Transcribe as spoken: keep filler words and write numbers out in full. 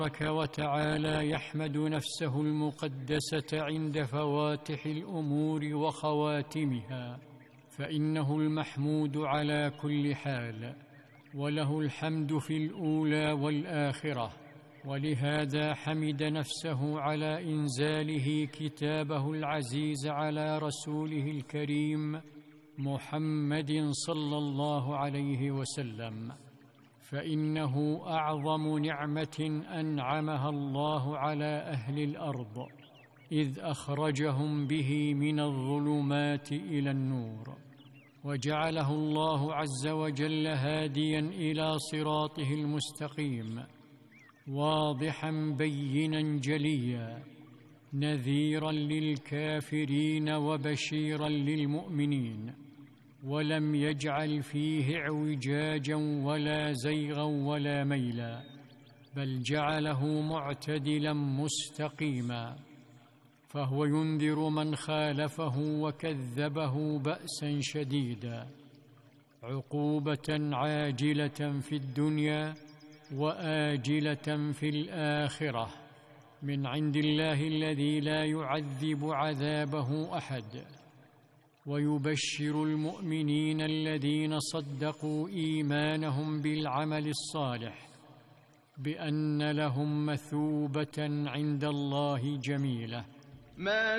تبارك وتعالى يحمد نفسه المقدسة عند فواتح الأمور وخواتمها، فإنه المحمود على كل حال، وله الحمد في الأولى والآخرة. ولهذا حمد نفسه على إنزاله كتابه العزيز على رسوله الكريم محمد صلى الله عليه وسلم، فإنه أعظم نعمة أنعمها الله على أهل الأرض، إذ أخرجهم به من الظلمات إلى النور، وجعله الله عز وجل هاديا إلى صراطه المستقيم، واضحا بينا جليا، نذيرا للكافرين وبشيرا للمؤمنين، ولم يجعل فيه اعوجاجا ولا زيغا ولا ميلا، بل جعله معتدلا مستقيما، فهو ينذر من خالفه وكذبه بأسا شديدا، عقوبة عاجلة في الدنيا وآجلة في الآخرة، من عند الله الذي لا يعذب عذابه أحد. ويبشر المؤمنين الذين صدقوا إيمانهم بالعمل الصالح بأن لهم مثوبة عند الله جميلة. ما